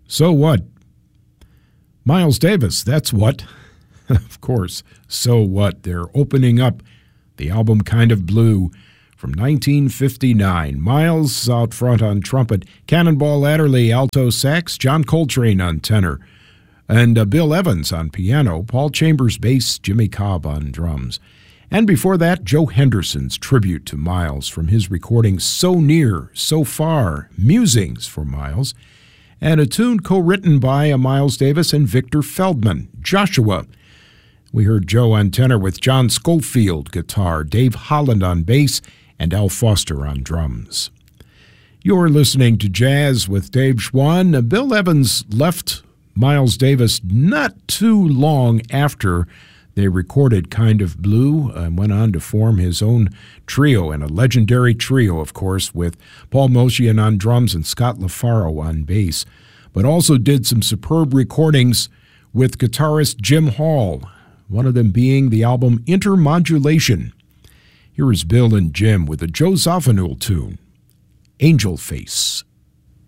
So what? Miles Davis, that's what. Of course, So What? They're opening up the album Kind of Blue from 1959. Miles out front on trumpet, Cannonball Adderley alto sax, John Coltrane on tenor, and Bill Evans on piano, Paul Chambers bass, Jimmy Cobb on drums. And before that, Joe Henderson's tribute to Miles from his recording So Near, So Far, Musings for Miles, and a tune co-written by Miles Davis and Victor Feldman, Joshua. We heard Joe on tenor with John Schofield guitar, Dave Holland on bass, and Al Foster on drums. You're listening to Jazz with Dave Schwann. Bill Evans left Miles Davis not too long after they recorded Kind of Blue and went on to form his own trio, and a legendary trio, of course, with Paul Motian on drums and Scott LaFaro on bass, but also did some superb recordings with guitarist Jim Hall, one of them being the album Intermodulation. Here is Bill and Jim with a Joe Zawinul tune, Angel Face.